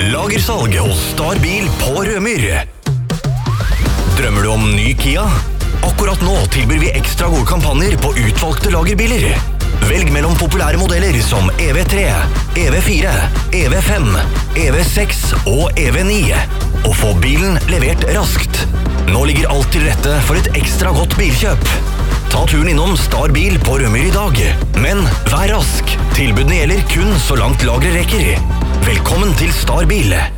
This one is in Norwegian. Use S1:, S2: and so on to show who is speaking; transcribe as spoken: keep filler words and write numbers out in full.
S1: Lagersalg hos Star Bil på Rømyr. Drømmer du om ny Kia? Akkurat nå tilbyr vi ekstra gode kampanjer på utvalgte lagerbiler. Velg mellom populære modeller som E V tre, E V fire, E V fem, E V seks og E V ni. Og få bilen levert raskt. Nå ligger alt til rette for et ekstra godt bilkjøp. Ta turen innom Star Bil på Rømyr i dag. Men vær rask. Tilbudene gjelder kun så langt lageret rekker. Velkommen til Star Bil.